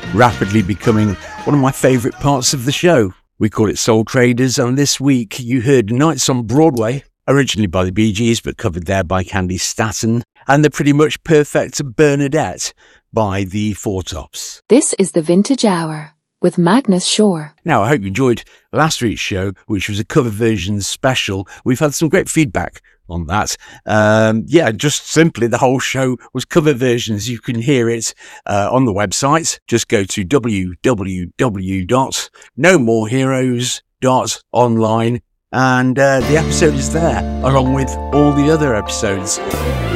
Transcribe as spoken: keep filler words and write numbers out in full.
rapidly becoming one of my favourite parts of the show. We call it Soul Traders, and this week you heard Nights on Broadway, originally by the Bee Gees but covered there by Candy Staton, and the Pretty Much Perfect Bernadette by the Four Tops. This is the Vintage Hour with Magnus Shore. Now, I hope you enjoyed last week's show, which was a cover version special. We've had some great feedback on that. Um, yeah, just simply the whole show was cover versions. You can hear it uh, on the website. Just go to w w w dot no more heroes dot online and uh, the episode is there along with all the other episodes.